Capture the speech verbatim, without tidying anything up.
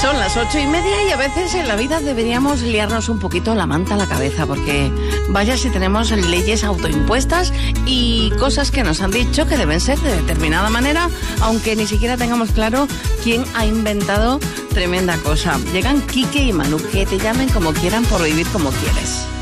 Son las ocho y media y a veces en la vida deberíamos liarnos un poquito la manta a la cabeza, porque vaya si tenemos leyes autoimpuestas y cosas que nos han dicho que deben ser de determinada manera, aunque ni siquiera tengamos claro quién ha inventado tremenda cosa. Llegan Quique y Manu, que te llamen como quieran por vivir como quieres.